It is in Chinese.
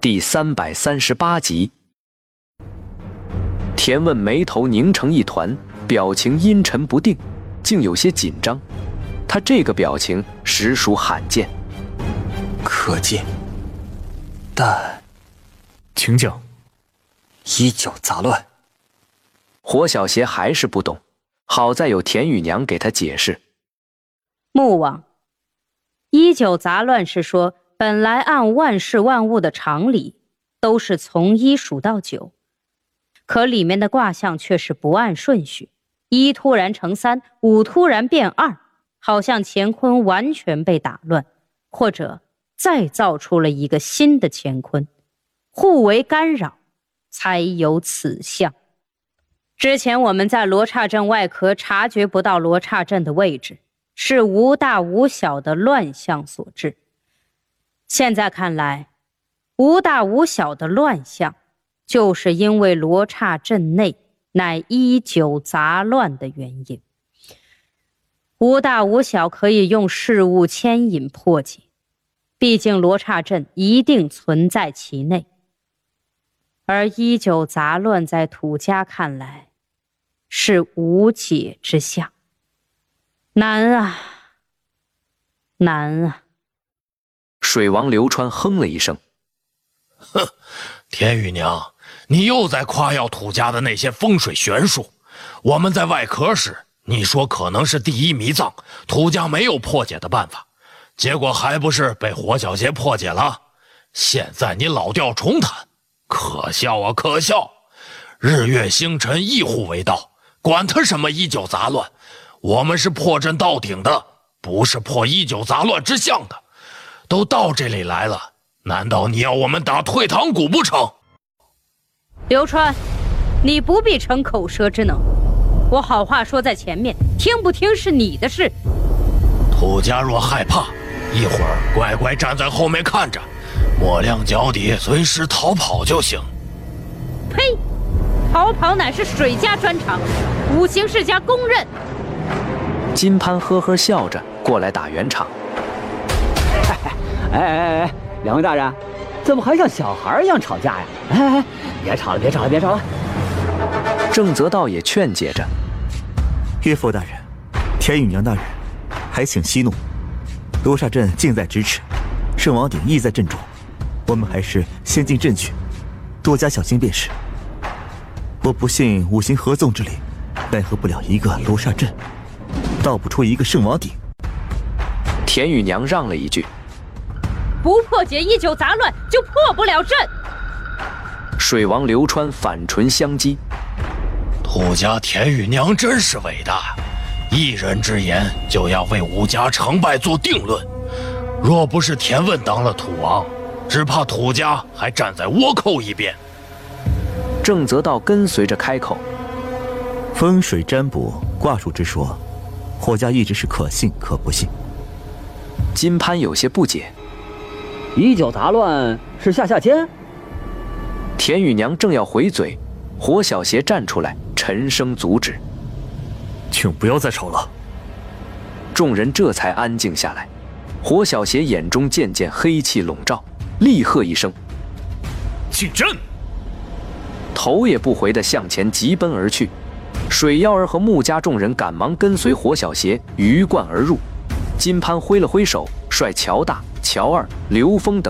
第338集。田问眉头拧成一团，表情阴沉不定，竟有些紧张。他这个表情实属罕见。 可敬，但请讲。 以酒杂乱。 火小邪还是不懂，好在有田雨娘给他解释。 穆王，以酒杂乱是说，本来按万事万物的常理，都是从一数到9，可里面的卦象却是不按顺序，1突然成3，5突然变2，好像乾坤完全被打乱，或者再造出了一个新的乾坤，互为干扰，才有此象。之前我们在罗刹阵外壳察觉不到罗刹阵的位置，是无大无小的乱象所致。现在看来，无大无小的乱象，就是因为罗刹阵内乃以酒杂乱的原因。无大无小可以用事物牵引破解，毕竟罗刹阵一定存在其内。而以酒杂乱在土家看来，是无解之象。难啊，难啊！ 水王流川哼了一声：“ 哼，田雨娘，你又在夸耀土家的那些风水玄术。我们在外壳时，你说可能是第一迷藏，土家没有破解的办法，结果还不是被火小邪破解了？现在你老调重弹，可笑啊，可笑！日月星辰一户为道。管他什么以酒杂乱，我们是破阵到顶的，不是破以酒杂乱之象的。都到这里来了，难道你要我们打退堂鼓不成？ 流川，你不必逞口舌之能，我好话说在前面，听不听是你的事。 土家若害怕，一会儿乖乖站在后面看着，抹亮脚底，随时逃跑就行。 呸！逃跑乃是水家专长，五行世家公认。 金潘呵呵笑着过来打圆场。 哎，两位大人，怎么还像小孩一样吵架呀？哎，别吵了。 郑则道也劝解着：“ 岳父大人，田雨娘大人，还请息怒。罗刹阵近在咫尺，圣王鼎亦在阵中，我们还是先进阵去，多加小心便是。我不信五行合纵之力，奈何不了一个罗刹阵，道不出一个圣王鼎。” 田雨娘让了一句：“ 不破解以酒杂乱，就破不了阵。” 水王流川反唇相讥：“ 土家田雨娘真是伟大，一人之言就要为武家成败做定论。若不是田问当了土王，只怕土家还站在倭寇一边。” 郑则道跟随着开口：“ 风水占卜卦术之说，火家一直是可信可不信。” 金潘有些不解：“ 以酒杂乱是下签？” 田雨娘正要回嘴，火小邪站出来沉声阻止：“ 请不要再吵了。” 众人这才安静下来。火小邪眼中渐渐黑气笼罩，厉喝一声：“ 进阵！” 头也不回地向前急奔而去。水妖儿和穆家众人赶忙跟随火小邪鱼贯而入。金潘挥了挥手，率乔大、乔二、刘峰等